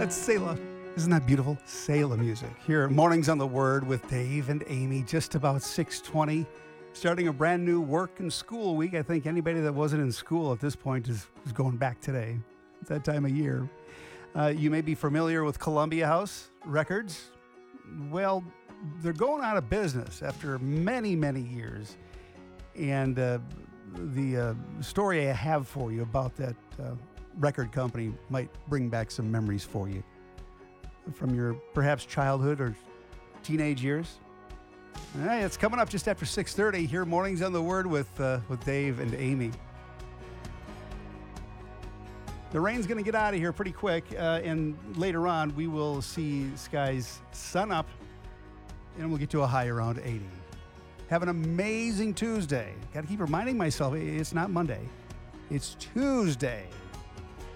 That's Selah. Isn't that beautiful? Selah music. Here, Mornings on the Word with Dave and Amy, just about 6:20. Starting a brand new work and school week. I think anybody that wasn't in school at this point is going back today. It's that time of year. You may be familiar with Columbia House Records. Well, they're going out of business after many, many years. And the story I have for you about that record company might bring back some memories for you from your perhaps childhood or teenage years. All right, it's coming up just after 6:30 here, Mornings on the Word with Dave and Amy. The rain's going to get out of here pretty quick, and later on we will see skies sun up, and we'll get to a high around 80. Have an amazing Tuesday. Got to keep reminding myself it's not Monday. It's Tuesday.